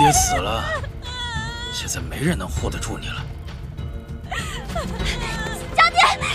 爹死了，现在没人能护得住你了。 家爹！